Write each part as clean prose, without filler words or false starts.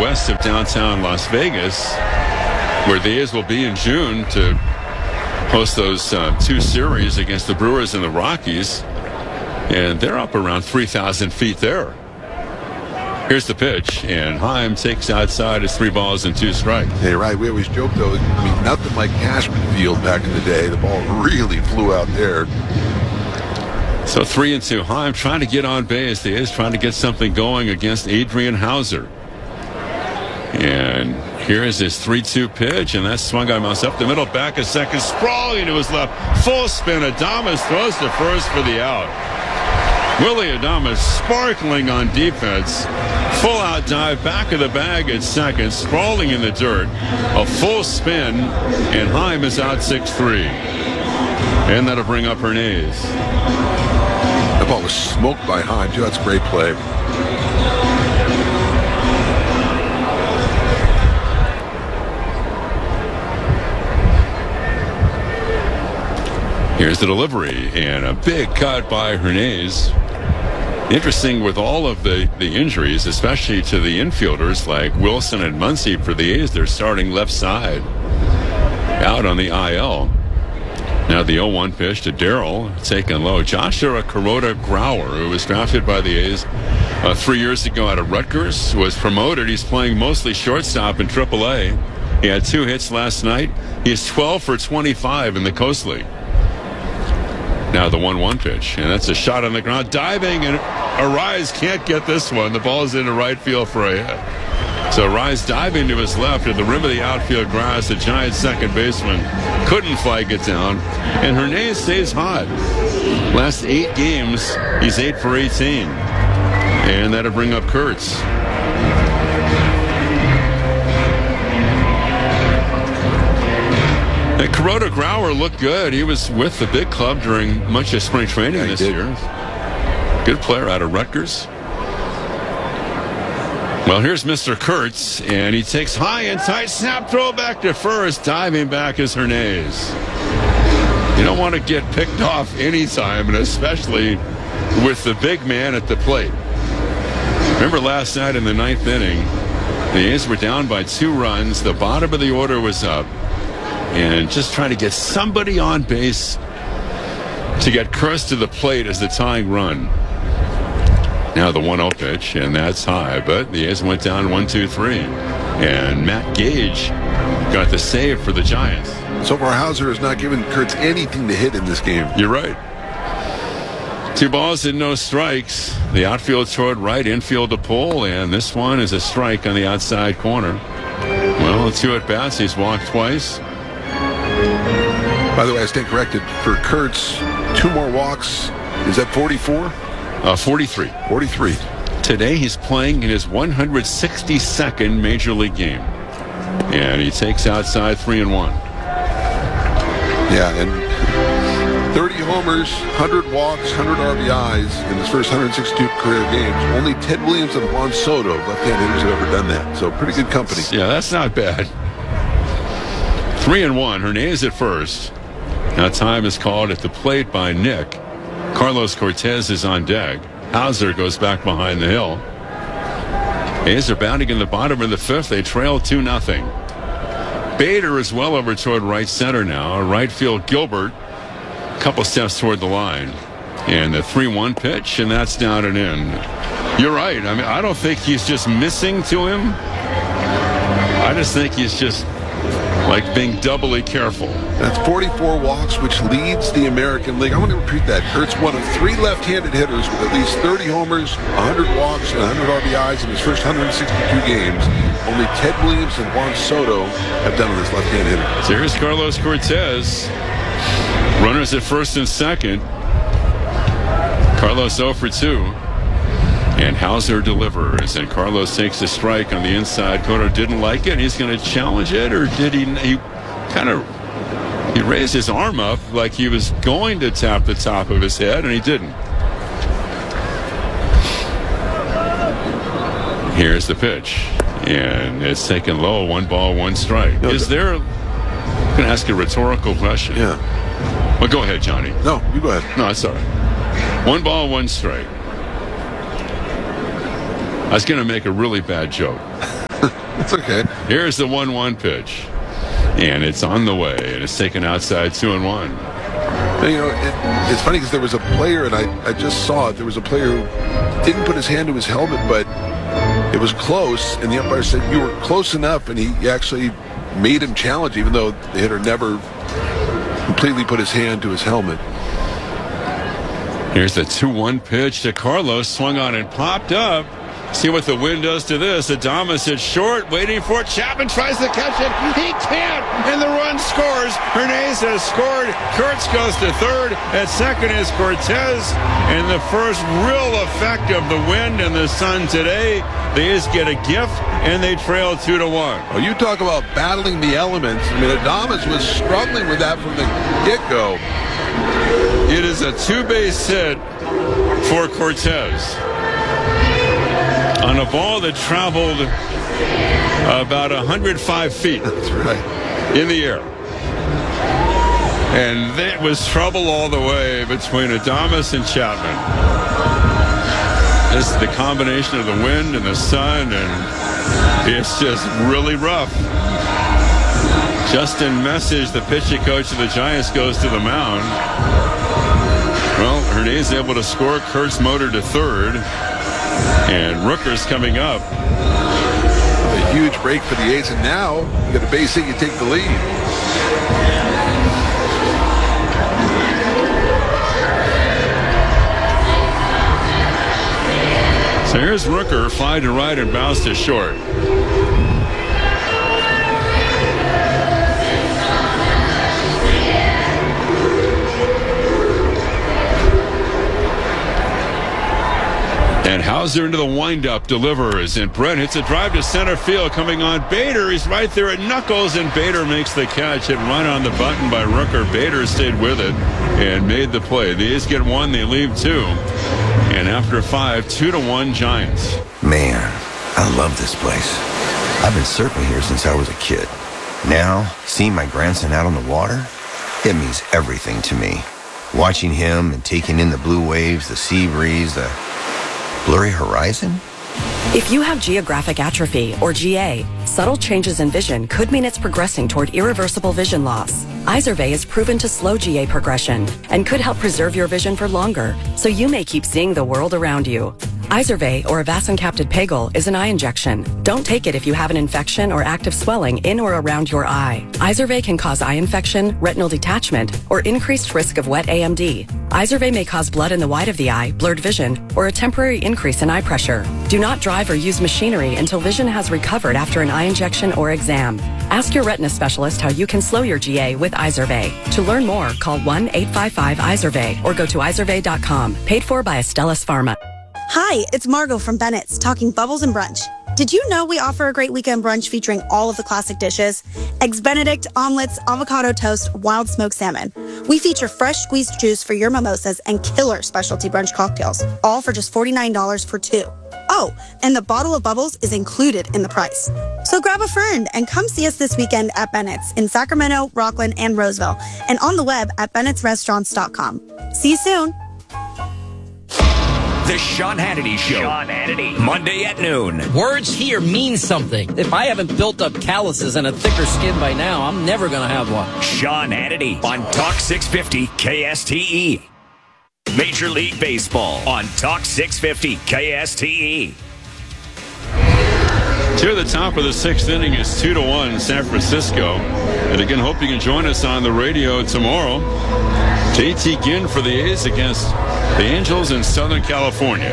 west of downtown Las Vegas, where the A's will be in June to host those two series against the Brewers and the Rockies. And they're up around 3,000 feet there. Here's the pitch, and Heim takes outside. It's 3 balls and 2 strikes. Hey, right. We always joke, though, I mean, nothing like Cashman Field back in the day. The ball really flew out there. So 3-2. Heim trying to get on base. The A's trying to get something going against Adrian Hauser. And here is his 3-2 pitch, and that's swung on mouse up the middle, back a second, sprawling to his left. Full spin. Adames throws to first for the out. Willie Adames sparkling on defense. Full out dive, back of the bag at second, sprawling in the dirt. A full spin, and Heim is out 6-3. And that'll bring up Hernandez. That ball was smoked by Heim, too. That's a great play. Here's the delivery, and a big cut by Hernandez. Interesting with all of the injuries, especially to the infielders like Wilson and Muncy for the A's. They're starting left side out on the IL. Now the 0-1 pitch to Darrell, taken low. Joshua Kuroda-Grauer, who was drafted by the A's 3 years ago out of Rutgers, was promoted. He's playing mostly shortstop in AAA. He had 2 hits last night. He's 12 for 25 in the Coast League. Now the 1-1 pitch, and that's a shot on the ground, diving, and Arraez can't get this one. The ball is into right field for a hit. So Arraez diving to his left at the rim of the outfield grass. The Giants second baseman couldn't flag it down, and Hernandez stays hot. Last 8 games, he's 8 for 18, and that'll bring up Kurtz. And Kuroda-Grauer looked good. He was with the big club during much of spring training this year. Good player out of Rutgers. Well, here's Mr. Kurtz, and he takes high and tight, snap throw back to first. Diving back is Hernandez. You don't want to get picked off anytime, and especially with the big man at the plate. Remember last night in the 9th inning, the A's were down by 2 runs. The bottom of the order was up. And just trying to get somebody on base to get Kurtz to the plate as the tying run. Now the 1-0 pitch, and that's high, but the A's went down 1-2-3. And Matt Gage got the save for the Giants. So far, Hauser has not given Kurtz anything to hit in this game. You're right. 2 balls and no strikes. The outfield toward right, infield to pull, and this one is a strike on the outside corner. Well, 2 at-bats. He's walked twice. By the way, I stand corrected. For Kurtz, 2 more walks. Is that 44? 43. 43. Today he's playing in his 162nd Major League game. And he takes outside 3-1. Yeah, and 30 homers, 100 walks, 100 RBIs in his first 162 career games. Only Ted Williams and Juan Soto, left-hand hitters, have ever done that. So pretty good company. Yeah, that's not bad. 3-1. Hernandez at first. Now time is called at the plate by Nick. Carlos Cortez is on deck. Hauser goes back behind the hill. A's are bounding in the bottom of the 5th. They trail 2-0. Bader is well over toward right center now. Right field Gilbert, a couple steps toward the line. And the 3-1 pitch, and that's down and in. You're right. I mean, I don't think he's just missing to him. I just think he's just like being doubly careful. That's 44 walks, which leads the American League. I want to repeat that. Kurtz, one of 3 left-handed hitters with at least 30 homers, 100 walks, and 100 RBIs in his first 162 games. Only Ted Williams and Juan Soto have done with this left-handed hitter. So here's Carlos Cortez. Runners at first and second. Carlos 0 for 2. And Hauser delivers, and Carlos takes a strike on the inside. Cotto didn't like it. He's going to challenge it, or did he? He raised his arm up like he was going to tap the top of his head, and he didn't. Here's the pitch, and it's taken low. 1 ball, 1 strike. No, I'm going to ask a rhetorical question. Yeah. Well, go ahead, Johnny. No, you go ahead. No, it's all right. 1 ball, 1 strike. I was going to make a really bad joke. It's okay. Here's the 1-1 pitch. And it's on the way, and it's taken outside 2-1. You know, it's funny because there was a player, and I just saw it. There was a player who didn't put his hand to his helmet, but it was close, and the umpire said, you were close enough, and he actually made him challenge, even though the hitter never completely put his hand to his helmet. Here's the 2-1 pitch to Carlos, swung on and popped up. See what the wind does to this. Adames is short, waiting for it. Chapman tries to catch it. He can't, and the run scores. Hernandez has scored. Kurtz goes to third. At second is Cortez. And the first real effect of the wind and the sun today, they just get a gift, and they trail 2-1. Well, you talk about battling the elements. I mean, Adames was struggling with that from the get-go. It is a two-base hit for Cortez on a ball that traveled about 105 feet. That's right. In the air. And it was trouble all the way between Adames and Chapman. This is the combination of the wind and the sun, and it's just really rough. Justin Message, the pitching coach of the Giants, goes to the mound. Well, Hernandez able to score. Kurtz motor to third. And Rooker's coming up. A huge break for the A's, and now you get a base hit, you take the lead. So here's Rooker, fly to right and bounce to short. And Hauser into the windup delivers, and Brett hits a drive to center field. Coming on Bader, he's right there at Knuckles, and Bader makes the catch. Hit right on the button by Rooker. Bader stayed with it and made the play. The A's get one, they leave two, and after 5, 2-1 Giants. Man, I love this place. I've been surfing here since I was a kid. Now, seeing my grandson out on the water, it means everything to me. Watching him and taking in the blue waves, the sea breeze, the blurry horizon? If you have geographic atrophy, or GA, subtle changes in vision could mean it's progressing toward irreversible vision loss. Izervay is proven to slow GA progression and could help preserve your vision for longer, so you may keep seeing the world around you. Izervay, or avacincaptad pegol, is an eye injection. Don't take it if you have an infection or active swelling in or around your eye. Izervay can cause eye infection, retinal detachment, or increased risk of wet AMD. Izervay may cause blood in the white of the eye, blurred vision, or a temporary increase in eye pressure. Do not drive or use machinery until vision has recovered after an eye injection or exam. Ask your retina specialist how you can slow your GA with Izervay. To learn more, call 1-855-IZERVAY or go to izervay.com. Paid for by Astellas Pharma. Hi, it's Margot from Bennett's, talking Bubbles and Brunch. Did you know we offer a great weekend brunch featuring all of the classic dishes? Eggs Benedict, omelets, avocado toast, wild smoked salmon. We feature fresh squeezed juice for your mimosas and killer specialty brunch cocktails, all for just $49 for two. Oh, and the bottle of Bubbles is included in the price. So grab a friend and come see us this weekend at Bennett's in Sacramento, Rockland, and Roseville, and on the web at bennettsrestaurants.com. See you soon. The Sean Hannity Show. Sean Hannity. Monday at noon. Words here mean something. If I haven't built up calluses and a thicker skin by now, I'm never going to have one. Sean Hannity on Talk 650 KSTE. Major League Baseball on Talk 650 KSTE. To the top of the sixth inning is 2-1 San Francisco. And again, hope you can join us on the radio tomorrow. JT Ginn for the A's against the Angels in Southern California.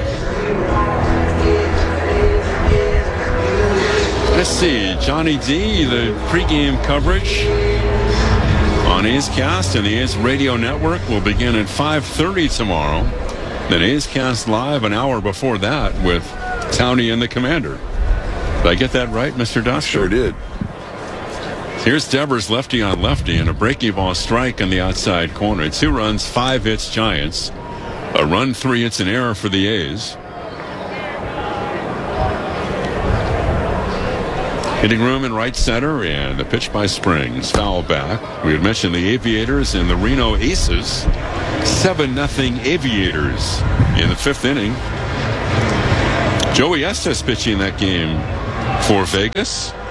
Let's see, Johnny D, the pregame coverage on A's Cast and the A's Radio Network will begin at 5:30 tomorrow. Then A's Cast live an hour before that with Townie and the Commander. Did I get that right, Mr. Duster? Sure did. Here's Devers lefty on lefty and a breaking ball strike on the outside corner. 2 runs, 5 hits Giants. A run, 3 hits, an error for the A's. Hitting room in right center, and the pitch by Springs. Foul back. We had mentioned the Aviators and the Reno Aces. 7-0 Aviators in the 5th inning. Joey Estes pitching that game for Vegas.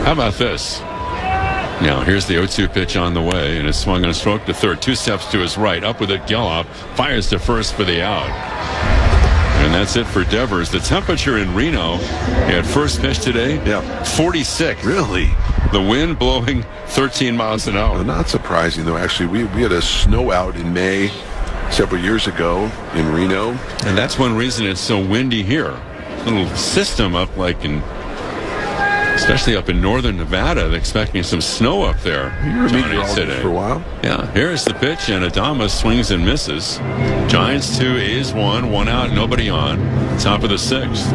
How about this? Now, here's the 0-2 pitch on the way, and it's swung on a stroke to third. 2 steps to his right. Up with it, Geloff fires to first for the out. And that's it for Devers. The temperature in Reno at first pitch today, 46. Really? The wind blowing 13 miles an hour. Well, not surprising, though. Actually, we had a snow out in May several years ago in Reno. And that's one reason it's so windy here. Little system up like in, especially up in northern Nevada, they're expecting some snow up there. You were Johnny meteorologist today. for a while. Yeah, here's the pitch, and Adames swings and misses. Giants 2, A's 1, 1 out, nobody on. Top of the 6th.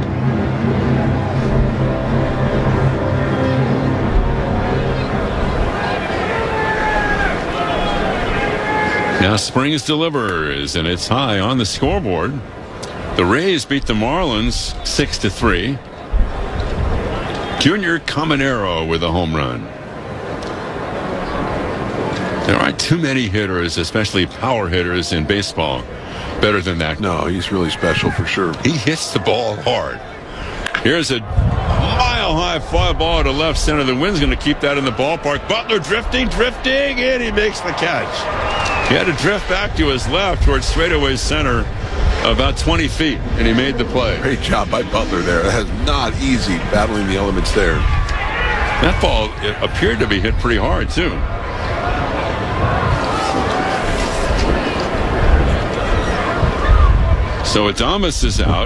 Now Springs delivers, and it's high on the scoreboard. The Rays beat the Marlins 6-3. Junior Caminero with a home run. There aren't too many hitters, especially power hitters in baseball, better than that. No, he's really special for sure. He hits the ball hard. Here's a mile-high fly ball to left center. The wind's going to keep that in the ballpark. Butler drifting, and he makes the catch. He had to drift back to his left towards straightaway center about 20 feet, and he made the play. Great job by Butler there. That is not easy battling the elements there. That ball appeared to be hit pretty hard, too. So Adames is out.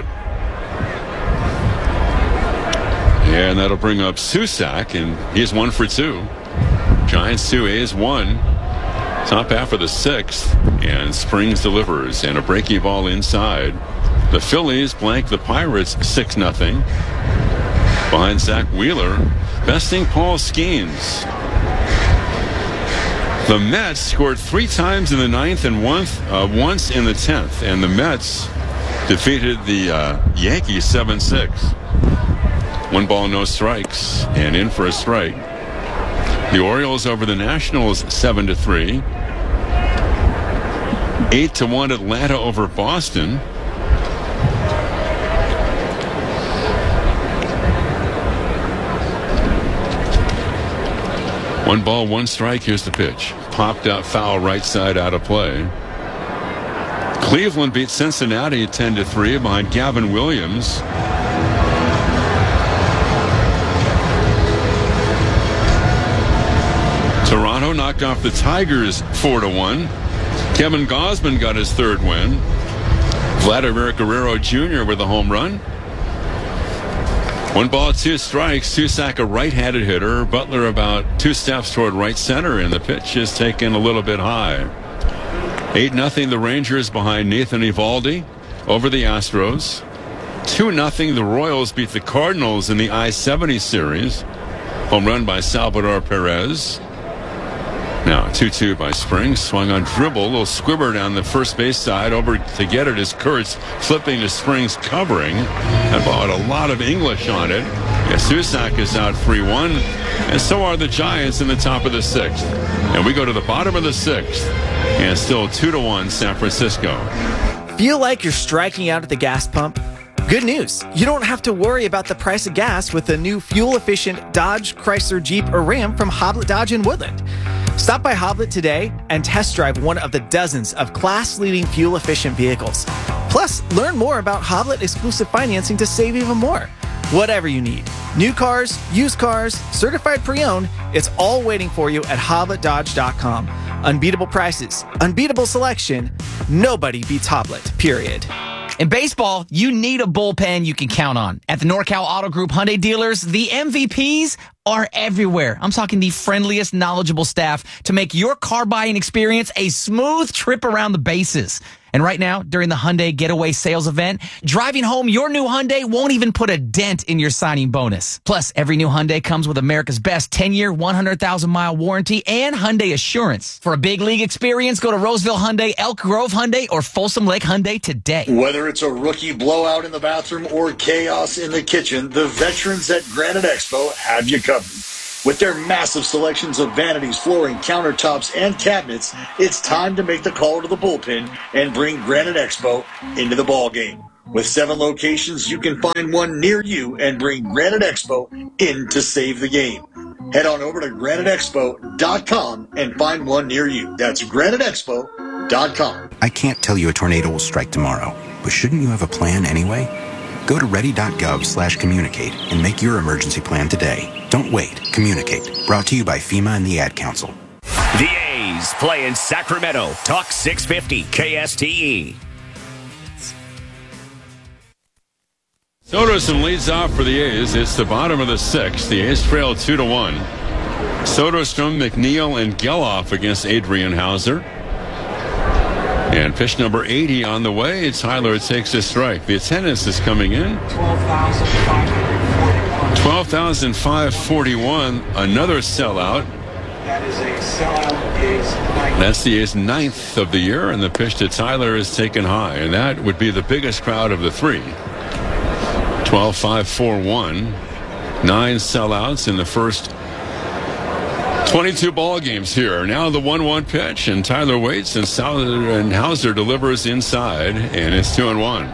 And that'll bring up Susac, and he's 1 for 2. Giants 2, A's 1. Top half of the 6th, and Springs delivers, and a breaking ball inside. The Phillies blank the Pirates 6-0. Behind Zach Wheeler, besting Paul Skeens. The Mets scored 3 times in the 9th and once in the 10th, and the Mets defeated the Yankees 7-6. 1 ball, no strikes, and in for a strike. The Orioles over the Nationals 7-3. 8-1 Atlanta over Boston. One ball, one strike. Here's the pitch. Popped out foul right side out of play. Cleveland beat Cincinnati 10-3 behind Gavin Williams. Toronto knocked off the Tigers 4-1. Kevin Gausman got his 3rd win. Vladimir Guerrero Jr. with a home run. 1 ball, 2 strikes. Susac, a right-handed hitter. Butler about 2 steps toward right center, and the pitch is taken a little bit high. 8-0 the Rangers behind Nathan Eovaldi over the Astros. 2-0 the Royals beat the Cardinals in the I-70 series. Home run by Salvador Perez. Now 2-2 by Springs. Swung on dribble. A little squibber down the first base side. Over to get it is Kurtz, flipping to Springs, covering. That ball had a lot of English on it. Yeah, Susac is out 3-1. And so are the Giants in the top of the 6th. And we go to the bottom of the 6th. And still 2-1 San Francisco. Feel like you're striking out at the gas pump? Good news. You don't have to worry about the price of gas with the new fuel-efficient Dodge, Chrysler, Jeep, or Ram from Hoblet Dodge in Woodland. Stop by Hoblet today and test drive one of the dozens of class-leading fuel-efficient vehicles. Plus, learn more about Hoblet exclusive financing to save even more. Whatever you need. New cars, used cars, certified pre-owned, it's all waiting for you at HobletDodge.com. Unbeatable prices, unbeatable selection. Nobody beats Hoblet, period. In baseball, you need a bullpen you can count on. At the NorCal Auto Group Hyundai dealers, the MVPs are everywhere. I'm talking the friendliest, knowledgeable staff to make your car buying experience a smooth trip around the bases. And right now, during the Hyundai Getaway Sales Event, driving home your new Hyundai won't even put a dent in your signing bonus. Plus, every new Hyundai comes with America's best 10-year, 100,000-mile warranty and Hyundai Assurance. For a big league experience, go to Roseville Hyundai, Elk Grove Hyundai, or Folsom Lake Hyundai today. Whether it's a rookie blowout in the bathroom or chaos in the kitchen, the veterans at Granite Expo have you covered. With their massive selections of vanities, flooring, countertops, and cabinets, it's time to make the call to the bullpen and bring Granite Expo into the ballgame. With 7 locations, you can find one near you and bring Granite Expo in to save the game. Head on over to GraniteExpo.com and find one near you. That's GraniteExpo.com. I can't tell you a tornado will strike tomorrow, but shouldn't you have a plan anyway? Go to ready.gov/communicate and make your emergency plan today. Don't wait. Communicate. Brought to you by FEMA and the Ad Council. The A's play in Sacramento. Talk 650 KSTE. Soderstrom leads off for the A's. It's the bottom of the sixth. The A's trail 2-1. Soderstrom, McNeil, and Geloff against Adrian Hauser. And pitch number 80 on the way. Tyler takes a strike. The attendance is coming in. 12,541. Another sellout. That is a sellout. That's the A's ninth of the year, and the pitch to Tyler is taken high. And that would be the biggest crowd of the three. 12,541. 9 sellouts in the first 22 ball games here. Now the 1-1 pitch, and Tyler waits, and Hauser delivers inside, and it's 2-1.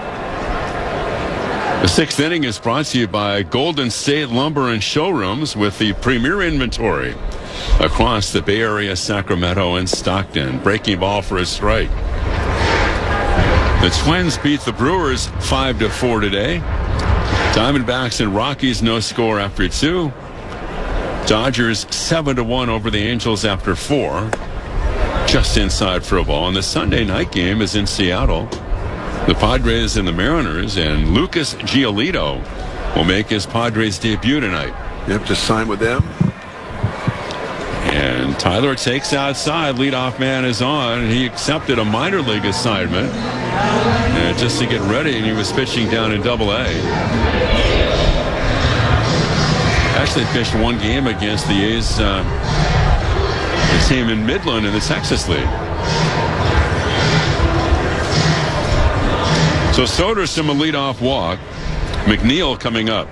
The sixth inning is brought to you by Golden State Lumber and Showrooms with the premier inventory across the Bay Area, Sacramento, and Stockton. Breaking ball for a strike. The Twins beat the Brewers 5-4 today. Diamondbacks and Rockies no score after 2. Dodgers 7-1 over the Angels after 4. Just inside for a ball. And the Sunday night game is in Seattle. The Padres and the Mariners, and Lucas Giolito will make his Padres debut tonight. Yep, just sign with them. And Tyler takes outside. Leadoff man is on. And he accepted a minor league assignment just to get ready, and he was pitching down in Double-A. Actually pitched one game against the A's the team in Midland in the Texas League. So Soderstrom a leadoff walk. McNeil coming up.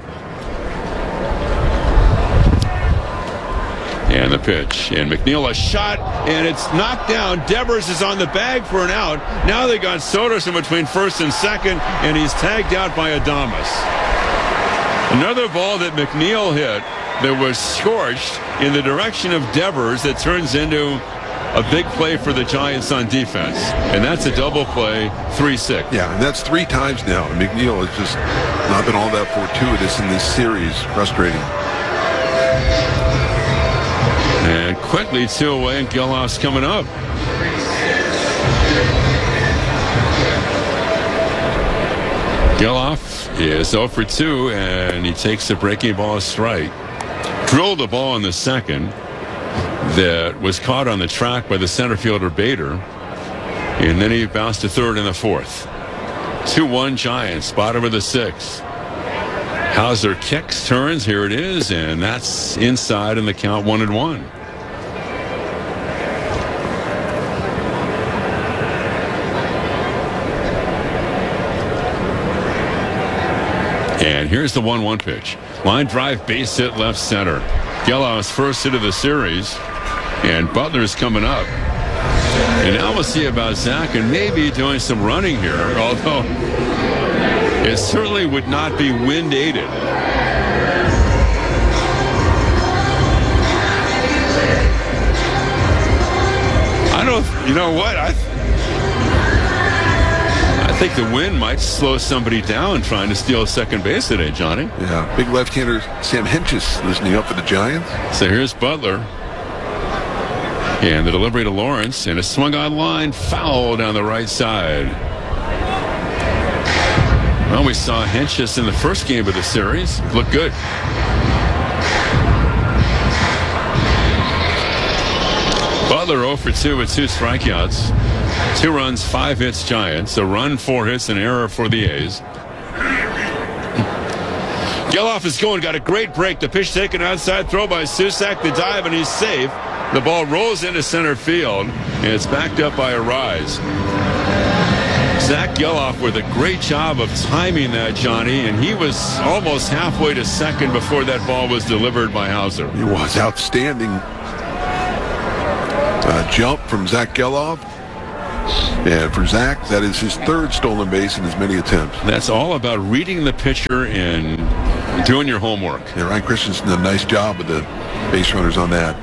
And the pitch. And McNeil a shot, and it's knocked down. Devers is on the bag for an out. Now they got Soderstrom between first and second, and he's tagged out by Adames. Another ball that McNeil hit that was scorched in the direction of Devers that turns into a big play for the Giants on defense. And that's a double play, 3-6. Yeah, and that's 3 times now. McNeil has just not been all that fortuitous in this series. Frustrating. And quickly 2 away, and Geloff's coming up. Geloff is 0 for 2, and he takes a breaking ball strike. Drilled the ball in the second that was caught on the track by the center fielder Bader, and then he bounced to third in the fourth. 2-1 Giants, bottom of the sixth. Hauser kicks, turns, here it is, and that's inside in the count 1-1. And here's the 1-1 pitch. Line drive, base hit, left center. Geloff's first hit of the series, and Butler's coming up. And now we'll see about Zach and maybe doing some running here, although it certainly would not be wind aided. I don't, you know what? I think the wind might slow somebody down trying to steal second base today, Johnny. Yeah, big left-hander Sam Hentges listening up for the Giants. So here's Butler. And the delivery to Lawrence, and a swung on line, foul down the right side. Well, we saw Hentges in the first game of the series. Looked good. Butler 0 for 2 with 2 strikeouts. 2 runs, 5 hits Giants. A run, 4 hits, an error for the A's. Geloff is going, got a great break. The pitch taken outside, throw by Susac, the dive, and he's safe. The ball rolls into center field, and it's backed up by Arise. Zach Geloff with a great job of timing that, Johnny, and he was almost halfway to second before that ball was delivered by Hauser. It was outstanding jump from Zach Geloff. And for Zach, that is his 3rd stolen base in as many attempts. That's all about reading the pitcher and Doing your homework. Yeah, Ryan Christensen did a nice job with the base runners on that.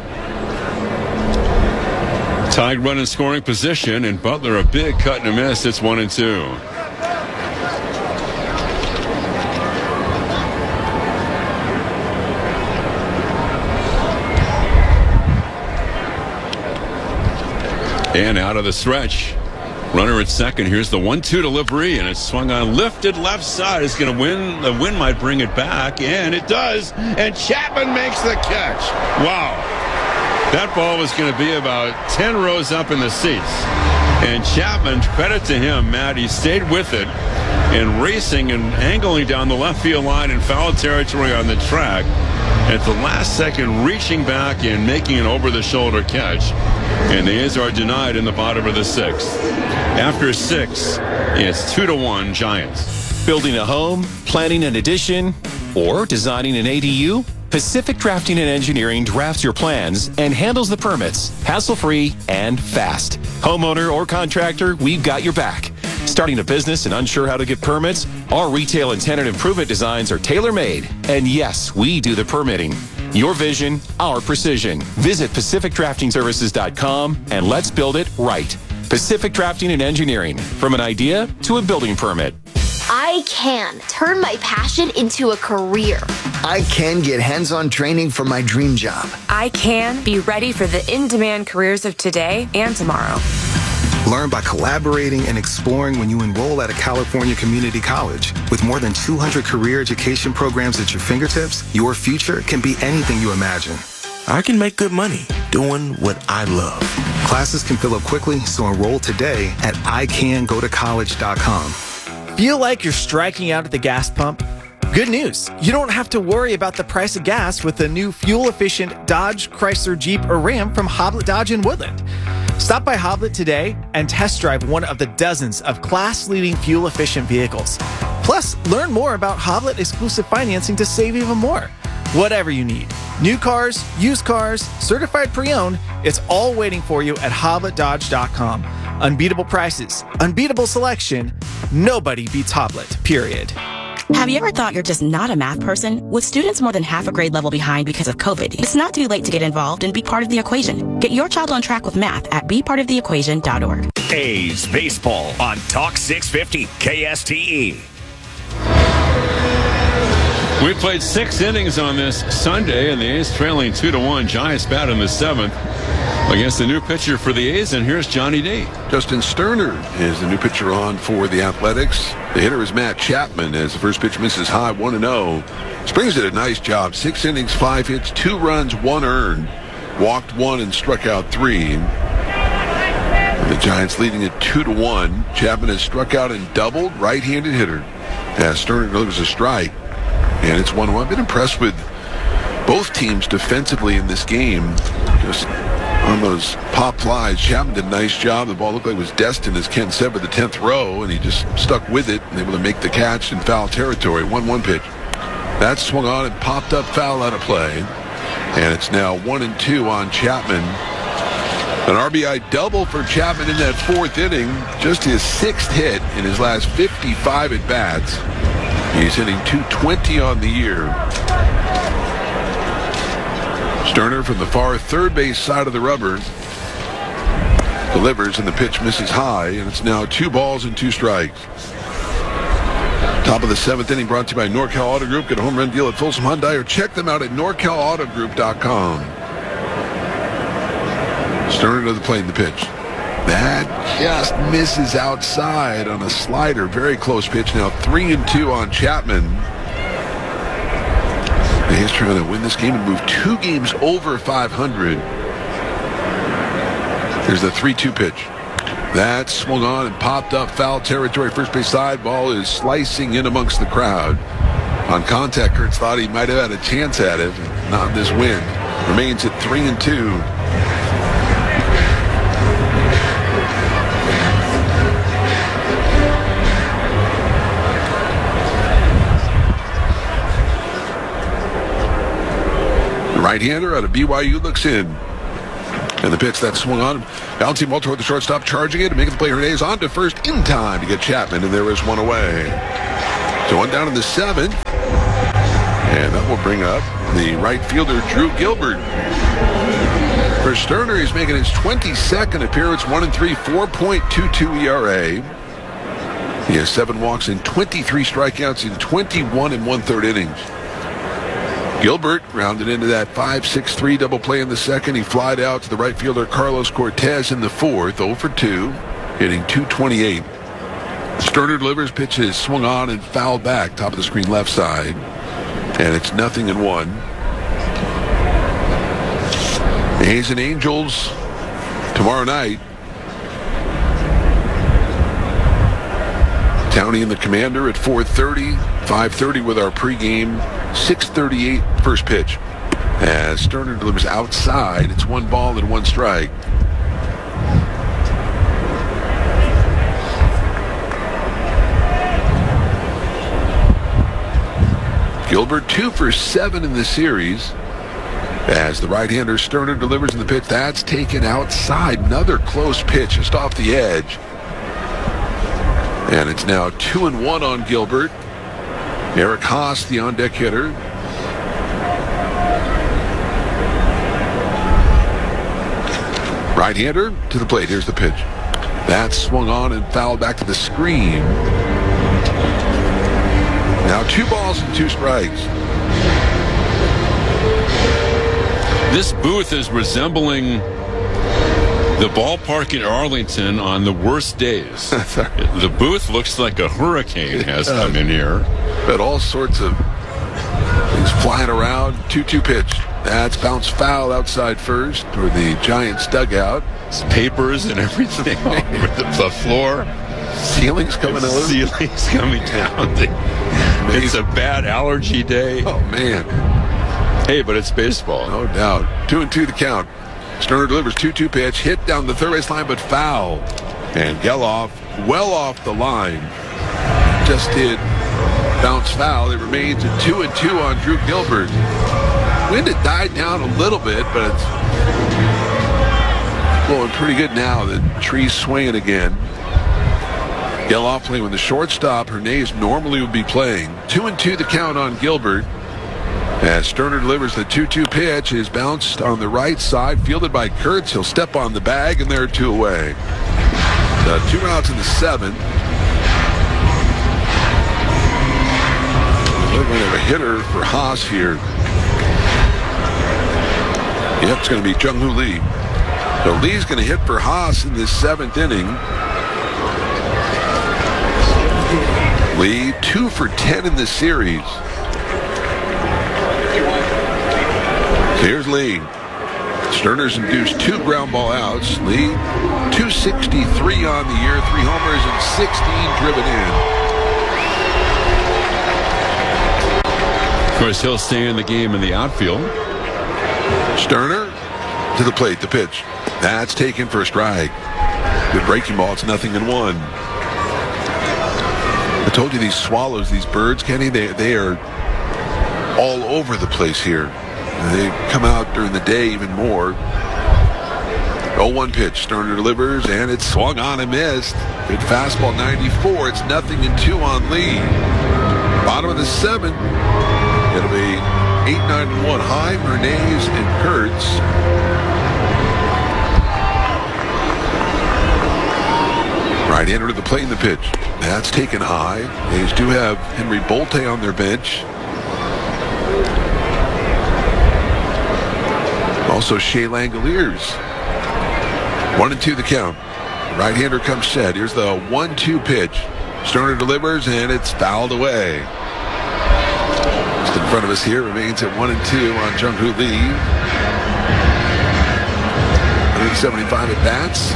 Tied run in scoring position, and Butler a big cut and a miss. It's 1-2. And out of the stretch. Runner at second. Here's the 1-2 delivery, and it's swung on, lifted left side. It's going to win. The wind might bring it back, and it does. And Chapman makes the catch. Wow. That ball was going to be about 10 rows up in the seats. And Chapman, credit to him, Matt, he stayed with it and racing and angling down the left field line in foul territory on the track. At the last second, reaching back and making an over-the-shoulder catch. And the A's are denied in the bottom of the sixth. After 6, it's 2-1 Giants. Building a home, planning an addition, or designing an ADU? Pacific Drafting and Engineering drafts your plans and handles the permits, hassle-free and fast. Homeowner or contractor, we've got your back. Starting a business and unsure how to get permits? Our retail and tenant improvement designs are tailor-made. And yes, we do the permitting. Your vision, our precision. Visit PacificDraftingServices.com and let's build it right. Pacific Drafting and Engineering. From an idea to a building permit. I can turn my passion into a career. I can get hands-on training for my dream job. I can be ready for the in-demand careers of today and tomorrow. Learn by collaborating and exploring when you enroll at a California community college. With more than 200 career education programs at your fingertips, your future can be anything you imagine. I can make good money doing what I love. Classes can fill up quickly, so enroll today at icangotocollege.com. Feel like you're striking out at the gas pump? Good news. You don't have to worry about the price of gas with the new fuel-efficient Dodge, Chrysler, Jeep, or Ram from Hoblet Dodge in Woodland. Stop by Hoblet today and test drive one of the dozens of class-leading fuel-efficient vehicles. Plus, learn more about Hoblet exclusive financing to save even more. Whatever you need. New cars, used cars, certified pre-owned, it's all waiting for you at HobletDodge.com. Unbeatable prices, unbeatable selection. Nobody beats Hoblet, period. Have you ever thought you're just not a math person? With students more than half a grade level behind because of COVID, it's not too late to get involved and be part of the equation. Get your child on track with math at bepartoftheequation.org. A's baseball on Talk 650 KSTE. We played 6 innings on this Sunday, and the A's trailing 2-1. Giants bat in the 7th against the new pitcher for the A's, and here's Johnny D. Justin Sterner is the new pitcher on for the Athletics. The hitter is Matt Chapman as the first pitch misses high, 1-0. Springs did a nice job. 6 innings, 5 hits, 2 runs, 1 earned. Walked 1 and struck out 3. The Giants leading at 2-1. Chapman has struck out and doubled, right-handed hitter. As Sterner delivers a strike, and it's 1-1. I've been impressed with both teams defensively in this game. Just on those pop flies, Chapman did a nice job. The ball looked like it was destined, as Ken said, with the 10th row, and he just stuck with it and able to make the catch in foul territory. 1-1 pitch. That swung on and popped up foul out of play. And it's now 1-2 on Chapman. An RBI double for Chapman in that 4th inning. Just his 6th hit in his last 55 at-bats. He's hitting .220 on the year. Sterner from the far third base side of the rubber delivers, and the pitch misses high, and it's now 2 balls and 2 strikes. Top of the 7th inning, brought to you by NorCal Auto Group. Get a home run deal at Folsom Hyundai, or check them out at NorCalAutoGroup.com. Sterner to the plate in the pitch. That just misses outside on a slider. Very close pitch. Now 3-2 on Chapman. He's trying to win this game and move 2 games over 500. Here's the 3-2 pitch. That swung on and popped up foul territory. First base side. Ball is slicing in amongst the crowd. On contact, Kurtz thought he might have had a chance at it. Not this win. Remains at 3-2. Right-hander out of BYU looks in. And the pitch that swung on. Bouncing ball toward the shortstop, charging it, and making the play. Hernandez on to first in time to get Chapman, and there is 1 away. So 1 down in the 7th. And that will bring up the right fielder, Drew Gilbert. For Sterner, he's making his 22nd appearance, 1-3, 4.22 ERA. He has 7 walks and 23 strikeouts in 21 1/3 innings. Gilbert rounded into that 5-6-3 double play in the second. He flied out to the right fielder Carlos Cortez in the fourth, 0 for 2, hitting .228. Sterner delivers, pitches swung on and fouled back, top of the screen left side. And it's 0-1. A's and Angels tomorrow night. Townie and the Commander at 4:30, 5:30 with our pregame, 6:38 first pitch. As Sterner delivers outside, it's 1 ball and 1 strike. Gilbert 2 for 7 in the series. As the right-hander Sterner delivers in the pitch, that's taken outside. Another close pitch just off the edge. And it's now 2-1 on Gilbert. Eric Haas, the on-deck hitter. Right-hander to the plate. Here's the pitch. That's swung on and fouled back to the screen. Now 2 balls and 2 strikes. This booth is resembling the ballpark in Arlington on the worst days. The booth looks like a hurricane has come in here. But all sorts of things flying around. 2-2 pitch. That's bounced foul outside first toward the Giants dugout. It's papers and everything all over the floor. Ceilings coming out. Ceilings coming down. It's a bad allergy day. Oh, man. Hey, but it's baseball. No doubt. 2-2 the count. Sterner delivers 2-2 pitch, hit down the third base line, but foul. And Geloff well off the line. Just did bounce foul. It remains at 2-2 on Drew Gilbert. Wind had died down a little bit, but it's blowing pretty good now. The tree's swaying again. Geloff playing with the shortstop. Hernandez normally would be playing. 2-2 the count on Gilbert. As Sterner delivers the 2-2 pitch, is bounced on the right side, fielded by Kurtz. He'll step on the bag, and there are 2 away. 2 outs in the 7th. We're going to have a hitter for Haas here. Yep, it's going to be Jung-Hoo Lee. So Lee's going to hit for Haas in this 7th inning. Lee 2 for 10 in this series. Here's Lee. Sterner's induced 2 ground ball outs. Lee, 263 on the year, 3 homers and 16 driven in. Of course, he'll stay in the game in the outfield. Sterner to the plate, the pitch. That's taken for a strike. Good breaking ball, it's 0-1. I told you these swallows, these birds, Kenny, they are all over the place here. They come out during the day even more. 0-1 pitch. Sterner delivers, and it's swung on and missed. Good fastball, 94. It's 0-2 on Lee. Bottom of the 7th. It'll be 8-9-1. Heim, Hernandez, and Kurtz. Right-hander to the plate in the pitch. That's taken high. A's do have Henry Bolte on their bench. Also Shea Langoliers. 1-2 the count. Right-hander comes set. Here's the 1-2 pitch. Sterner delivers, and it's fouled away. Just in front of us here, remains at 1-2 on Jung-Hoo Lee. 175 at bats.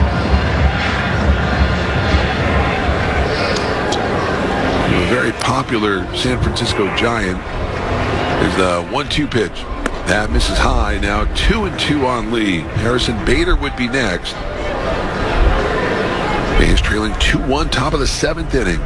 A very popular San Francisco Giant is the 1-2 pitch. That misses high. Now 2-2 on Lee. Harrison Bader would be next. A's trailing 2-1, top of the 7th inning.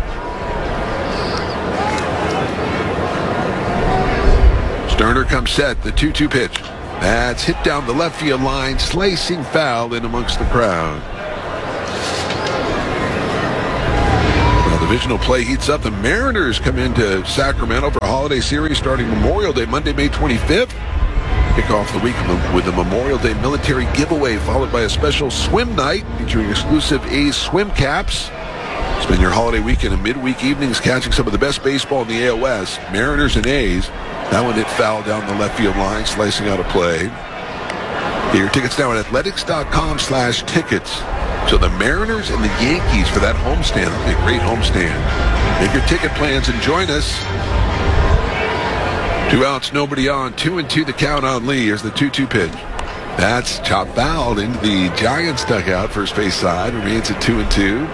Sterner comes set, the 2-2 pitch. That's hit down the left field line, slicing foul in amongst the crowd. Well, the Divisional play heats up. The Mariners come into Sacramento for a holiday series starting Memorial Day, Monday, May 25th. Kick off the week with the Memorial Day military giveaway, followed by a special swim night featuring exclusive A's swim caps. Spend your holiday weekend and midweek evenings catching some of the best baseball in the AL West. Mariners and A's. That one hit foul down the left field line, slicing out a play. Get your tickets now at athletics.com/tickets. So the Mariners and the Yankees for that homestand. It'll be a great homestand. Make your ticket plans and join us. 2 outs, nobody on. 2-2 the count on Lee. Here's the 2-2 pitch. That's chopped fouled into the Giants dugout, first base side. Remains at 2-2.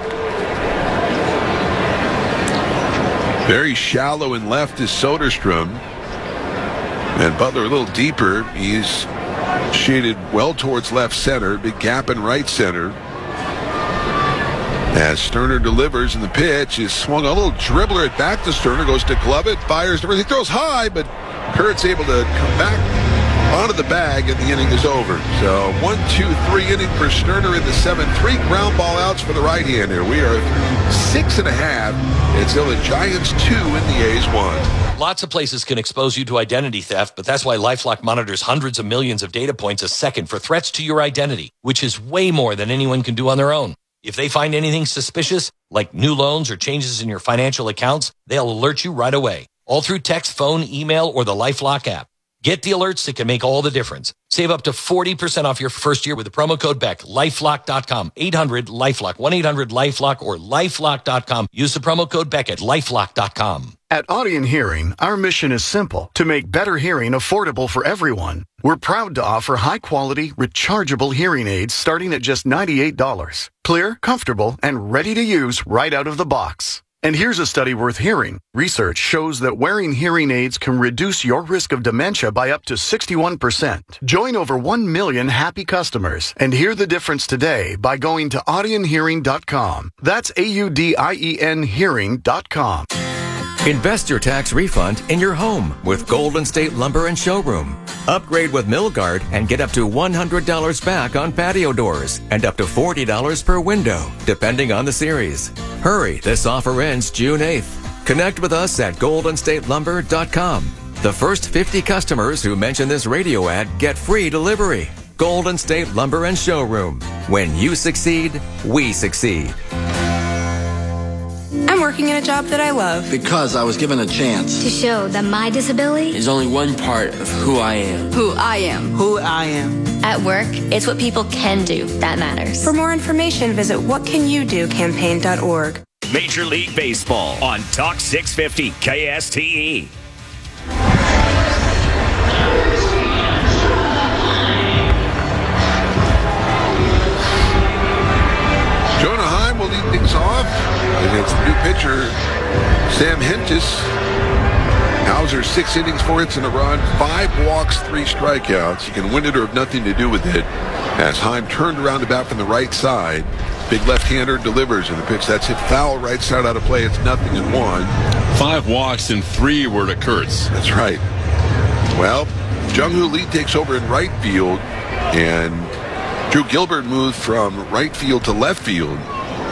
Very shallow in left is Soderstrom. And Butler a little deeper. He's shaded well towards left center. Big gap in right center. As Sterner delivers, and the pitch is swung a little dribbler it back to Sterner, goes to glove it, fires, he throws high, but Kurt's able to come back onto the bag, and the inning is over. So 1-2-3 inning for Sterner in the 7th. 3 ground ball outs for the right-hander. We are through 6.5. It's still the Giants 2 and the A's 1. Lots of places can expose you to identity theft, but that's why LifeLock monitors hundreds of millions of data points a second for threats to your identity, which is way more than anyone can do on their own. If they find anything suspicious, like new loans or changes in your financial accounts, they'll alert you right away, all through text, phone, email, or the LifeLock app. Get the alerts that can make all the difference. Save up to 40% off your first year with the promo code BECK. LifeLock.com. 800-LifeLock. 1-800-LifeLock or LifeLock.com. Use the promo code BECK at LifeLock.com. At Audion Hearing, our mission is simple: to make better hearing affordable for everyone. We're proud to offer high-quality, rechargeable hearing aids starting at just $98. Clear, comfortable, and ready to use right out of the box. And here's a study worth hearing. Research shows that wearing hearing aids can reduce your risk of dementia by up to 61%. Join over 1 million happy customers and hear the difference today by going to audionhearing.com. That's AUDIEN hearing.com. Invest your tax refund in your home with Golden State Lumber and Showroom. Upgrade with Milgard and get up to $100 back on patio doors and up to $40 per window, depending on the series. Hurry, this offer ends June 8th. Connect with us at goldenstatelumber.com. The first 50 customers who mention this radio ad get free delivery. Golden State Lumber and Showroom. When you succeed, we succeed. I'm working in a job that I love. Because I was given a chance. To show that my disability is only one part of who I am. Who I am. Who I am. At work, it's what people can do that matters. For more information, visit whatcanyoudocampaign.org. Major League Baseball on Talk 650 KSTE. Jonah Heim will lead things off against the new pitcher, Sam Hentges. Hauser, 6 innings, 4 hits and a run, 5 walks, 3 strikeouts. You can win it or have nothing to do with it. As Heim turned around to bat from the right side, big left-hander delivers, and the pitch that's hit foul right side out of play. It's 0-1. 5 walks and 3 were to Kurtz. That's right. Well, Jung-Hoo Lee takes over in right field, and Drew Gilbert moved from right field to left field.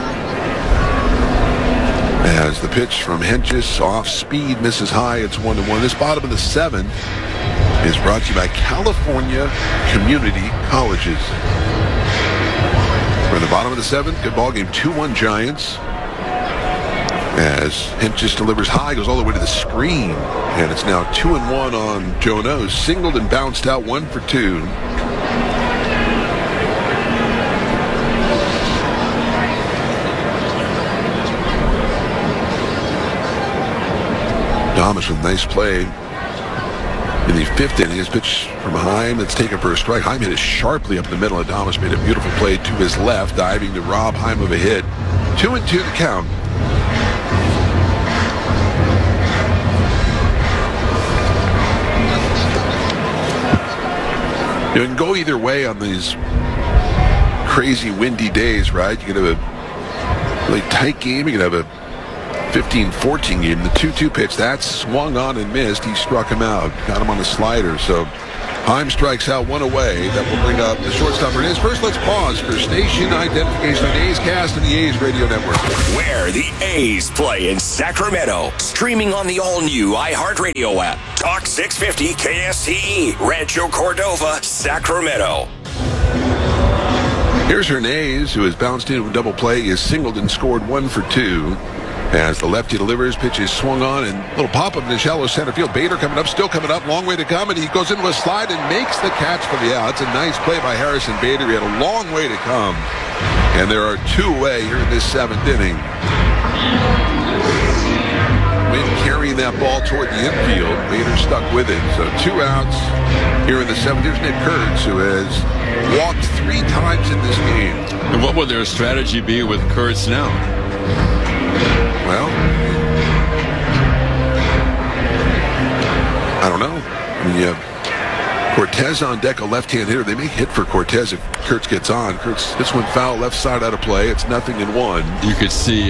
As the pitch from Hentges off speed misses high, it's 1-1. This bottom of the 7th is brought to you by California Community Colleges. We're in the bottom of the 7th. Good ball game, 2-1 Giants. As Hentges delivers high, goes all the way to the screen. And it's now 2-1 on Jonah, who singled and bounced out 1 for 2. Adames with a nice play in the 5th inning. His pitch from Heim that's taken for a strike. Heim hit it sharply up the middle. Adames made a beautiful play to his left, diving to rob Heim of a hit. 2-2 the count. You can go either way on these crazy windy days, right? You can have a really tight game. You can have a 15-14 game. The 2-2 pitch, that swung on and missed. He struck him out. Got him on the slider. So Heim strikes out one away. That will bring up the shortstop Hernandez. First, let's pause for station identification on A's Cast and the A's Radio Network. Where the A's play in Sacramento. Streaming on the all-new iHeartRadio app. Talk 650 KSTE. Rancho Cordova, Sacramento. Here's Hernandez, who has bounced into a double play. He has singled and scored 1 for 2. As the lefty delivers, pitch is swung on, and a little pop-up in the shallow center field. Bader coming up, still coming up, long way to come, and he goes into a slide and makes the catch for the out. It's a nice play by Harrison Bader. He had a long way to come, and there are 2 away here in this 7th inning. Wynn carrying that ball toward the infield. Bader stuck with it, so 2 outs here in the 7th. Here's Nick Kurtz, who has walked 3 times in this game. And what would their strategy be with Kurtz now? Well, I don't know. I mean, you have Cortez on deck, a left-hand hitter. They may hit for Cortez if Kurtz gets on. Kurtz, this one foul, left side out of play. It's 0-1. You could see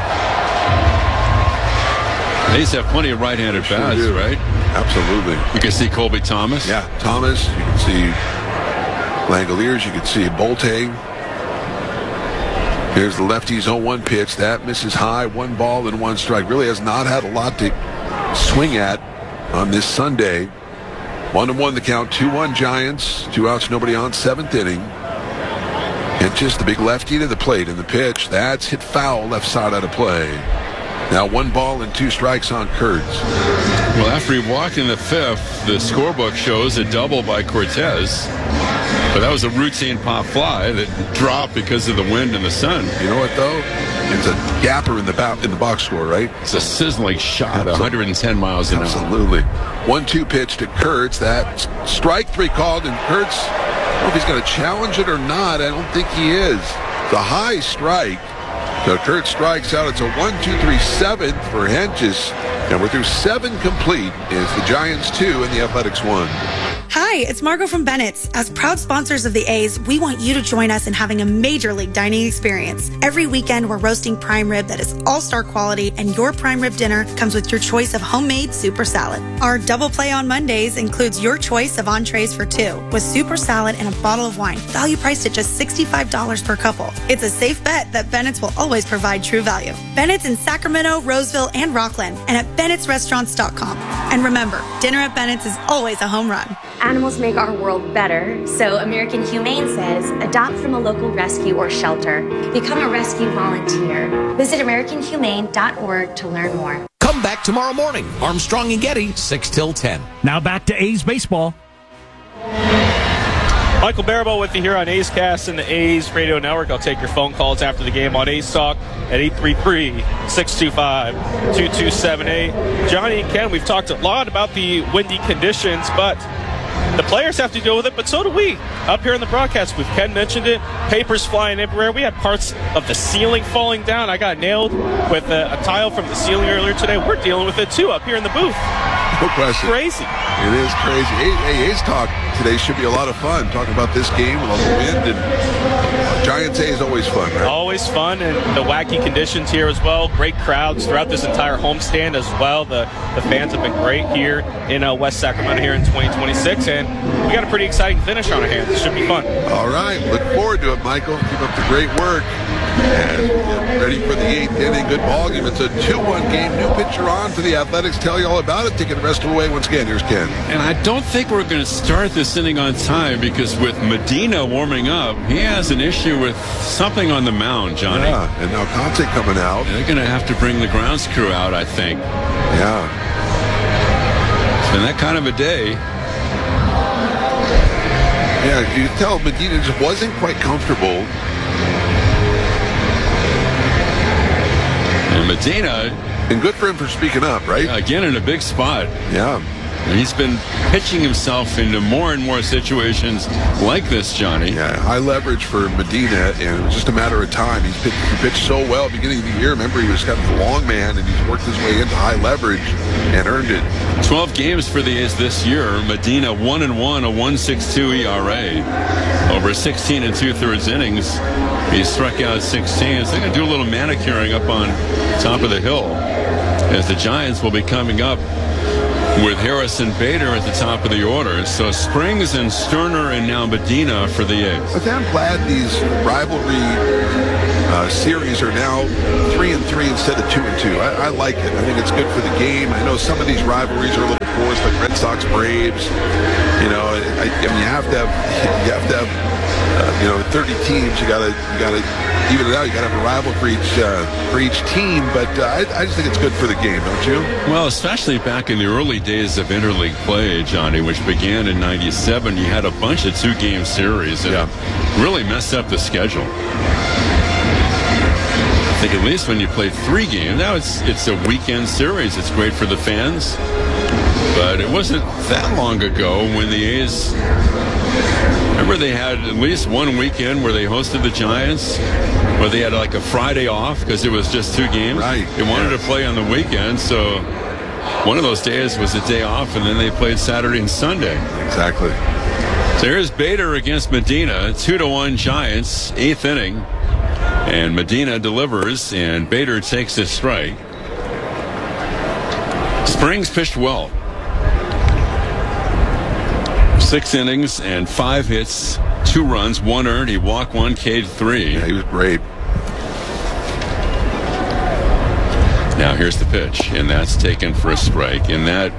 A's have plenty of right-handed bats, right? Absolutely. You can see Colby Thomas. Yeah, Thomas. You can see Langoliers. You can see Bolte. Here's the lefty's 0-1 pitch. That misses high. 1 ball and 1 strike. Really has not had a lot to swing at on this Sunday. 1-1 the count. 2-1 Giants. 2 outs, nobody on. 7th inning. And just the big lefty to the plate. And the pitch, that's hit foul, left side out of play. Now 1 ball and 2 strikes on Kurtz. Well, after he walked in the 5th, the scorebook shows a double by Cortez. But that was a routine pop fly that dropped because of the wind and the sun. You know what, though? It's a gapper in the box score, right? It's a sizzling shot, 110 miles an hour. Absolutely. 1-2 pitch to Kurtz. That strike 3 called, and Kurtz, I don't know if he's going to challenge it or not. I don't think he is. The high strike. So Kurtz strikes out. It's a 1-2-3 7th for Hentges. And we're through 7 complete. It's the Giants 2 and the Athletics 1. Hi, it's Margot from Bennett's. As proud sponsors of the A's, we want you to join us in having a major league dining experience. Every weekend, we're roasting prime rib that is all-star quality, and your prime rib dinner comes with your choice of homemade super salad. Our double play on Mondays includes your choice of entrees for 2, with super salad and a bottle of wine, value priced at just $65 per couple. It's a safe bet that Bennett's will always provide true value. Bennett's in Sacramento, Roseville, and Rockland, and at Bennett'sRestaurants.com. And remember, dinner at Bennett's is always a home run. Animals make our world better, so American Humane says adopt from a local rescue or shelter. Become a rescue volunteer. Visit AmericanHumane.org to learn more. Come back tomorrow morning. Armstrong and Getty, 6 till 10. Now back to A's baseball. Michael Barabo with you here on A's Cast and the A's Radio Network. I'll take your phone calls after the game on A's Talk at 833-625-2278. Johnny and Ken, we've talked a lot about the windy conditions, but the players have to deal with it, but so do we. Up here in the broadcast booth, Ken mentioned it, papers flying everywhere. We had parts of the ceiling falling down. I got nailed with a tile from the ceiling earlier today. We're dealing with it too up here in the booth. No question. Crazy. It is crazy. A's Talk today should be a lot of fun, talking about this game with all the wind. And Giants A is always fun, right? Always fun, and the wacky conditions here as well. Great crowds throughout this entire homestand as well. The fans have been great here in West Sacramento here in 2026, and we got a pretty exciting finish on our hands. It should be fun. All right. Look forward to it, Michael. Keep up the great work. And get ready for the 8th inning. Good ball game. It's a 2-1 game. New pitcher on for the Athletics. Tell you all about it. Taking the rest away once again. Here's Ken. And I don't think we're going to start this inning on time because with Medina warming up, he has an issue with something on the mound, Johnny. Yeah, and now Conte coming out. They're going to have to bring the grounds crew out, I think. Yeah. It's been that kind of a day. Yeah, you can tell Medina just wasn't quite comfortable. And Medina, and good for him for speaking up, right? Again, in a big spot. Yeah. He's been pitching himself into more and more situations like this, Johnny. Yeah, high leverage for Medina, and it was just a matter of time. He pitched so well at the beginning of the year. Remember, he was kind of a long man, and he's worked his way into high leverage and earned it. 12 games for the A's this year. Medina 1-1, a 1.62 ERA. Over 16 2/3 innings, he struck out 16. So they're going to do a little manicuring up on top of the hill as the Giants will be coming up with Harrison Bader at the top of the order. So Springs and Sterner and now Medina for the A's. But I'm glad these rivalry series are now 3-3 instead of 2-2. I like it. I think it's good for the game. I know some of these rivalries are a little forced, like Red Sox Braves. You know, I mean, you have to have 30 teams. You gotta even it out. You gotta have a rival for each team. But I just think it's good for the game, don't you? Well, especially back in the early days of interleague play, Johnny, which began in '97. You had a bunch of 2-game series and really messed up the schedule. I think at least when you played 3 games, now it's a weekend series. It's great for the fans. But it wasn't that long ago when the A's, remember they had at least one weekend where they hosted the Giants, where they had like a Friday off because it was just 2 games. Right. They wanted to play on the weekend, so one of those days was a day off, and then they played Saturday and Sunday. Exactly. So here's Bader against Medina, 2-1 Giants, 8th inning. And Medina delivers, and Bader takes a strike. Springs pitched well. 6 innings and 5 hits, 2 runs, 1 earned. He walked 1, K'd 3. Yeah, he was great. Now here's the pitch, and that's taken for a strike. And that,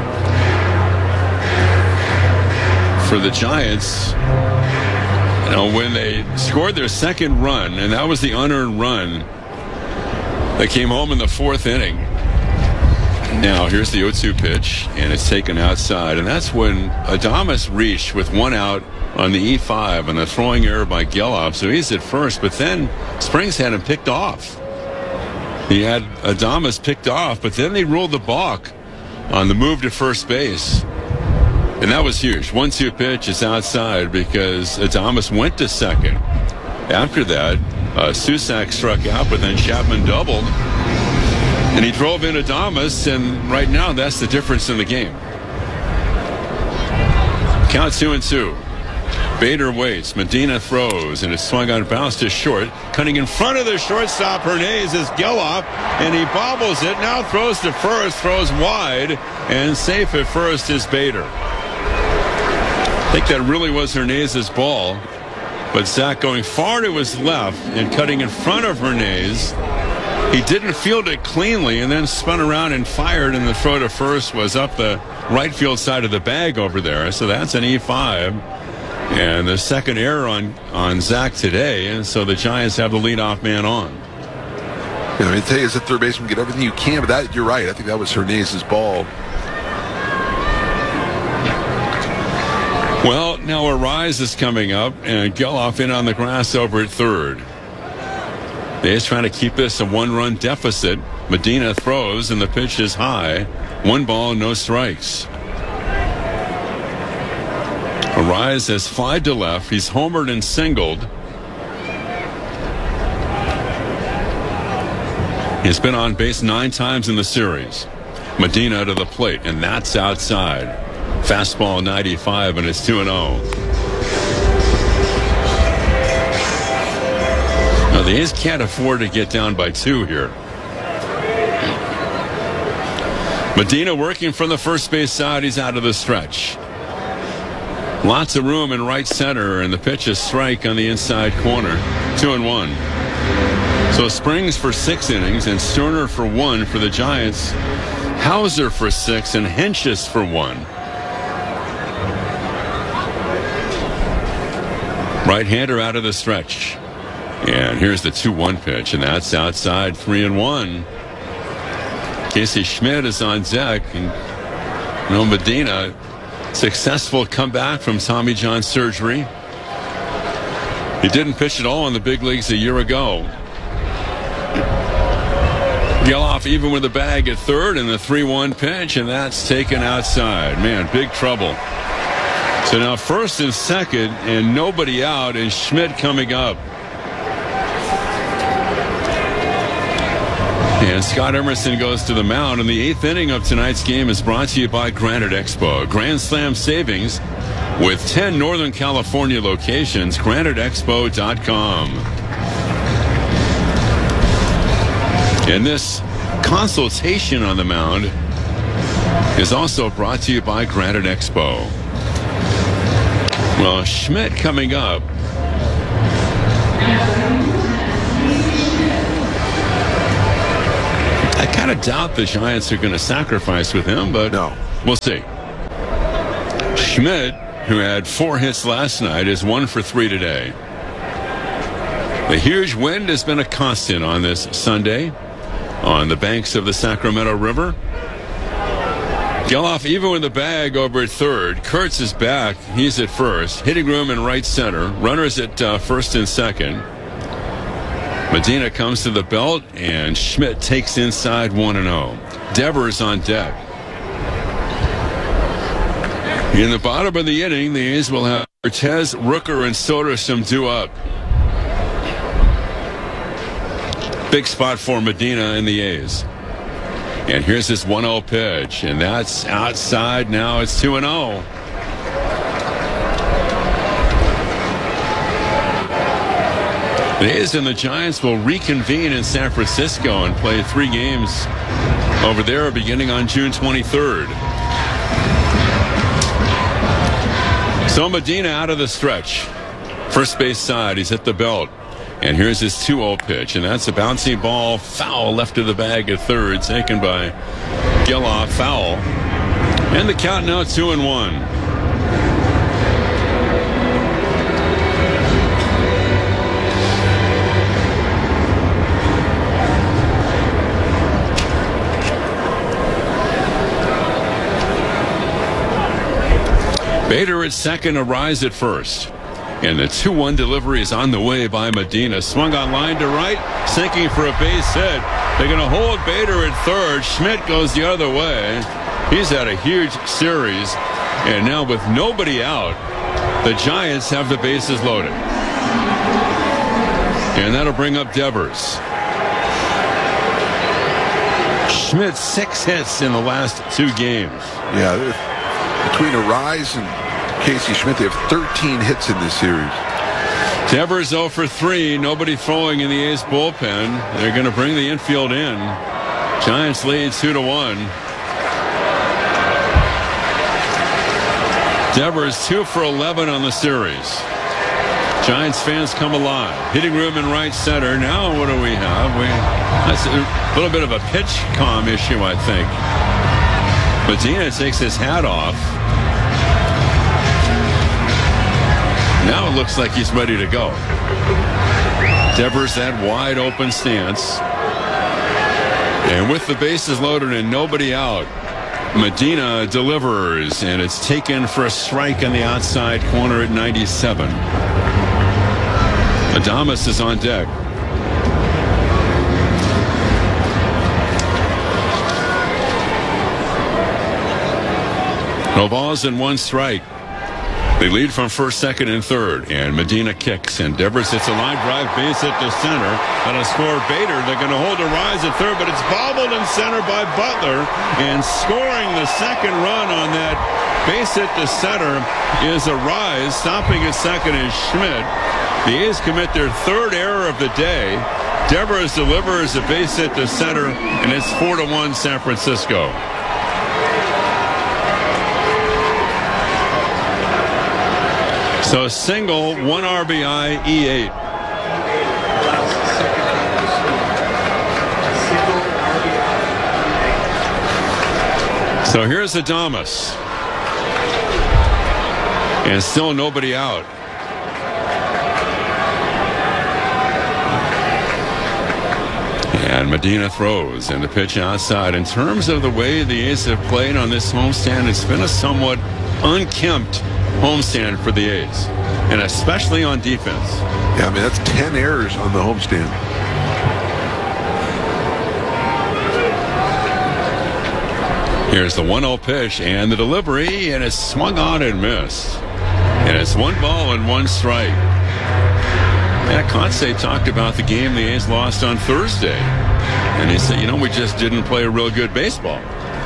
for the Giants, you know, when they scored their second run, and that was the unearned run, they came home in the 4th inning. Now, here's the 0-2 pitch, and it's taken outside. And that's when Adames reached with 1 out on the E5 and a throwing error by Geloff. So he's at first, but then Springs had him picked off. He had Adames picked off, but then they ruled the balk on the move to first base. And that was huge. 1-2 pitch is outside because Adames went to second. After that, Susac struck out, but then Chapman doubled. And he drove in Adames, and right now that's the difference in the game. Count 2-2. Bader waits. Medina throws, and it's swung on, bounce to short. Cutting in front of the shortstop, Hernandez is Geloff, and he bobbles it. Now throws to first, throws wide, and safe at first is Bader. I think that really was Hernandez's ball, but Zach going far to his left and cutting in front of Hernandez. He didn't field it cleanly and then spun around and fired, and the throw to first was up the right field side of the bag over there. So that's an E5. And the second error on Zach today, and so the Giants have the leadoff man on. You know, I tell you, as a third baseman, get everything you can, but that, you're right. I think that was Hernandez's ball. Well, now Arise is coming up, and Geloff in on the grass over at third. The A's trying to keep this a 1-run deficit. Medina throws, and the pitch is high. 1 ball, no strikes. Arise has flied to left. He's homered and singled. He's been on base 9 times in the series. Medina to the plate, and that's outside. Fastball 95, and it's 2-0. Now, the A's can't afford to get down by 2 here. Medina working from the first base side. He's out of the stretch. Lots of room in right center, and the pitch is strike on the inside corner. 2-1. So Springs for 6 innings, and Sterner for 1 for the Giants. Hauser for 6, and Hentges for 1. Right-hander out of the stretch. And here's the 2-1 pitch, and that's outside. 3-1. Casey Schmidt is on deck, and Medina, successful comeback from Tommy John surgery. He didn't pitch at all in the big leagues a year ago. Geloff even with the bag at third, and the 3-1 pitch, and that's taken outside. Man, big trouble. So now first and second, and nobody out, and Schmidt coming up. And Scott Emerson goes to the mound, and the 8th inning of tonight's game is brought to you by Granite Expo. Grand Slam savings with 10 Northern California locations. GraniteExpo.com. And this consultation on the mound is also brought to you by Granite Expo. Well, Schmidt coming up. I kind of doubt the Giants are going to sacrifice with him, but no, we'll see. Schmidt, who had 4 hits last night, is 1 for 3 today. The huge wind has been a constant on this Sunday on the banks of the Sacramento River. Geloff even with the bag over at third. Kurtz is back. He's at first. Hitting room in right center. Runners at first and second. Medina comes to the belt, and Schmidt takes inside 1-0. Devers on deck. In the bottom of the inning, the A's will have Cortez, Rooker, and Soderstrom due up. Big spot for Medina and the A's. And here's his 1-0 pitch, and that's outside. Now it's 2-0. The A's and the Giants will reconvene in San Francisco and play 3 games over there beginning on June 23rd. So Medina out of the stretch. First base side, he's at the belt. And here's his 2-0 pitch, and that's a bouncy ball foul left of the bag at third, taken by Geloff, foul. And the count now 2-1. Bader at second, Arise at first. And the 2-1 delivery is on the way by Medina. Swung on line to right, sinking for a base hit. They're going to hold Bader at third. Schmidt goes the other way. He's had a huge series. And now with nobody out, the Giants have the bases loaded. And that'll bring up Devers. Schmidt 6 hits in the last 2 games. Yeah, between Arise and Casey Schmidt, they have 13 hits in this series. Devers 0 for 3. Nobody throwing in the A's bullpen. They're going to bring the infield in. Giants lead 2-1. Devers 2 for 11 on the series. Giants fans come alive. Hitting room in right center. Now what do we have? That's a little bit of a pitch calm issue, I think. Medina takes his hat off. Now it looks like he's ready to go. Devers that wide open stance. And with the bases loaded and nobody out, Medina delivers, and it's taken for a strike on the outside corner at 97. Adames is on deck. No balls and 1 strike. They lead from first, second, and third, and Medina kicks, and Devers hits a line drive base hit to center. That'll score Bader. They're going to hold Arise at third, but it's bobbled in center by Butler, and scoring the second run on that base hit to center is Arise. Stopping at second is Schmidt. The A's commit their 3rd error of the day. Devers delivers a base hit to center, and it's 4-1 San Francisco. So single, 1 RBI, E8. So here's Adames. And still nobody out. And Medina throws, and the pitch outside. In terms of the way the A's have played on this homestand, it's been a somewhat unkempt homestand for the A's, and especially on defense. Yeah, I mean, that's 10 errors on the homestand. Here's the 1-0 pitch and the delivery, and it's swung on and missed. And it's 1 ball and 1 strike. Matt Conce talked about the game the A's lost on Thursday. And he said, we just didn't play a real good baseball.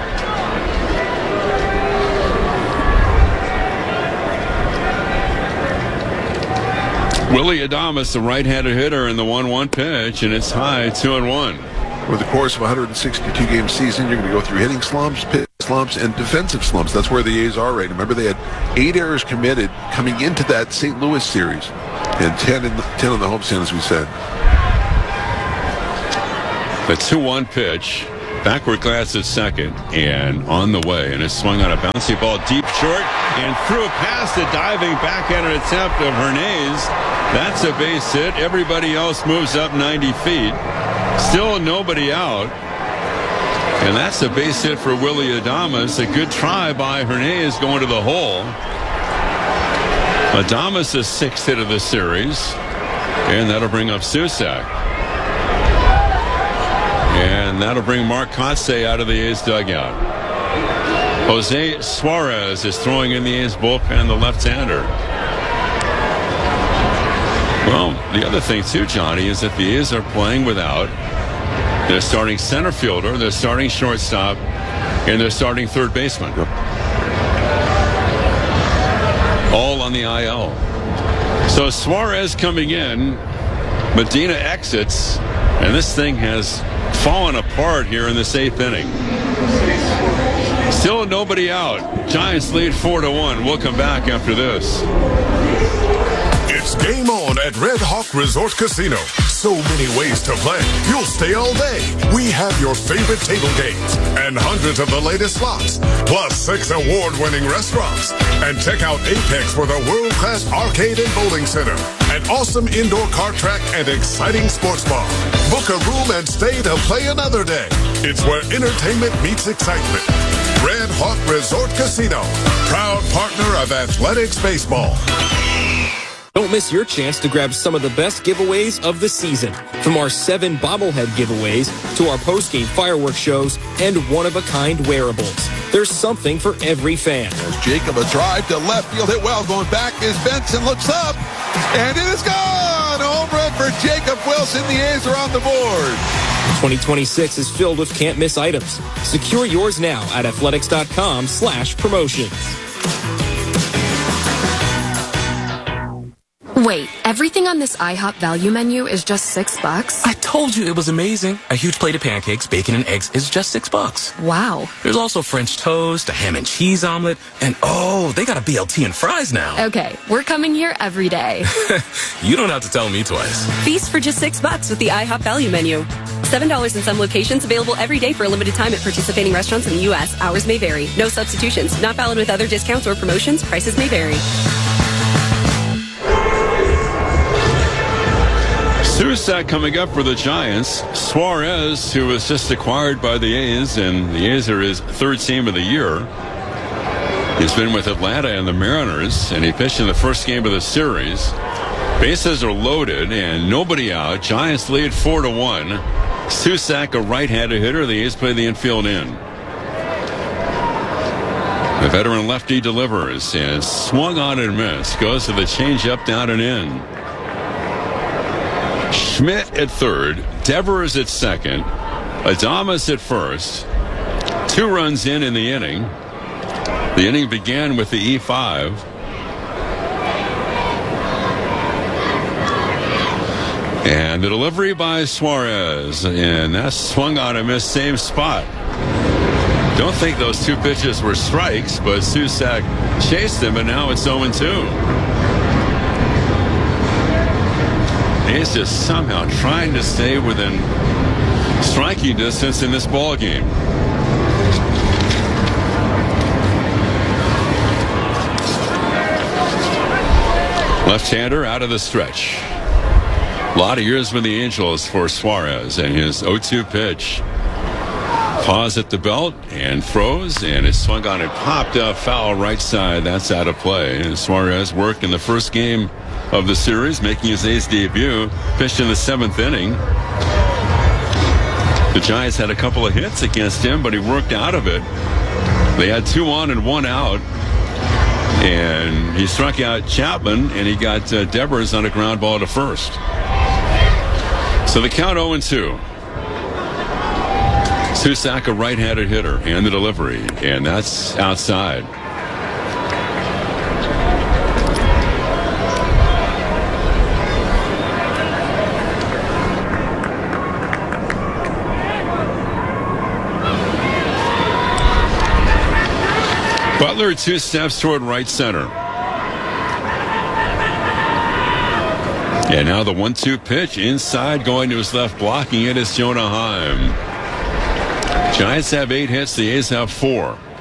Willy Adames, the right-handed hitter, in the 1-1 pitch, and it's high, 2-1. Over the course of a 162-game season, you're going to go through hitting slumps, pitch slumps and defensive slumps. That's where the A's are right. Remember, they had 8 errors committed coming into that St. Louis series, and 10 on the homestand, as we said. The 2-1 pitch. Backward glance at second, and on the way, and it's swung on a bouncy ball deep short, and threw a pass, a diving backhand attempt of Hernandez. That's a base hit. Everybody else moves up 90 feet. Still nobody out. And that's a base hit for Willy Adames. A good try by Hernandez going to the hole. Adames' 6th hit of the series, and that'll bring up Susac. And that'll bring Mark Kotsay out of the A's dugout. Jose Suarez is throwing in the A's bullpen, the left-hander. Well, the other thing too, Johnny, is that the A's are playing without their starting center fielder, their starting shortstop, and their starting third baseman. All on the IL. So Suarez coming in, Medina exits, and this thing has fallen apart here in this 8th inning. Still nobody out. Giants lead 4-1. We'll come back after this. It's game on at Red Hawk Resort Casino. So many ways to play. You'll stay all day. We have your favorite table games and hundreds of the latest slots, plus 6 award-winning restaurants. And check out Apex for the world-class arcade and bowling center, an awesome indoor kart track, and exciting sports bar. Book a room and stay to play another day. It's where entertainment meets excitement. Red Hawk Resort Casino, proud partner of Athletics Baseball. Don't miss your chance to grab some of the best giveaways of the season. From our 7 bobblehead giveaways to our post-game fireworks shows and one-of-a-kind wearables. There's something for every fan. As Jacob, a drive to left field, hit well. Going back is Benson, looks up, and it is gone! Home run for Jacob Wilson. The A's are on the board. 2026 is filled with can't-miss items. Secure yours now at athletics.com/promotions. Wait, everything on this IHOP value menu is just $6? I told you it was amazing. A huge plate of pancakes, bacon, and eggs is just $6. Wow. There's also French toast, a ham and cheese omelet, and oh, they got a BLT and fries now. Okay, we're coming here every day. You don't have to tell me twice. Feast for just $6 with the IHOP value menu. $7 in some locations, available every day for a limited time at participating restaurants in the U.S. Hours may vary. No substitutions. Not valid with other discounts or promotions. Prices may vary. Susac coming up for the Giants. Suarez, who was just acquired by the A's, and the A's are his 3rd team of the year. He's been with Atlanta and the Mariners, and he pitched in the first game of the series. Bases are loaded and nobody out. Giants lead 4-1. Susac, a right-handed hitter. The A's play the infield in. The veteran lefty delivers and swung on and missed. Goes to the changeup, down and in. Schmidt at third, Devers at second, Adames at first. 2 runs in the inning. The inning began with the E5. And the delivery by Suarez, and that's swung on and missed, same spot. Don't think those 2 pitches were strikes, but Susac chased them, and now it's 0-2. He's just somehow trying to stay within striking distance in this ball game. Left-hander out of the stretch. A lot of years with the Angels for Suarez, and his 0-2 pitch. Pause at the belt and throws, and it swung on and popped up foul right side. That's out of play. And Suarez worked in the first game of the series, making his A's debut, pitched in the 7th inning. The Giants had a couple of hits against him, but he worked out of it. They had 2 on and 1 out, and he struck out Chapman, and he got Devers on a ground ball to first. So the count 0-2. Susac, a right-handed hitter, and the delivery, and that's outside. Butler 2 steps toward right center. And now the 1-2 pitch inside, going to his left, blocking it is Jonah Heim. Giants have 8 hits. The A's have 4.